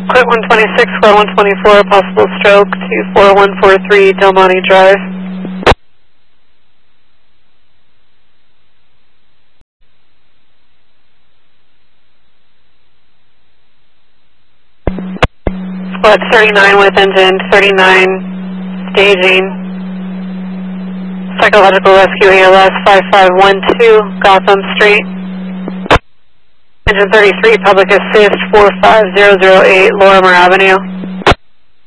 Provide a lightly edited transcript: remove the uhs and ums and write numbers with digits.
Quit 126, square 124, possible stroke, 24143 Del Monte Drive. Squad 39 with engine, 39 staging. Psychological Rescue ALS 5512 Gotham Street. Engine 33, Public Assist 45008 Lorimer Avenue.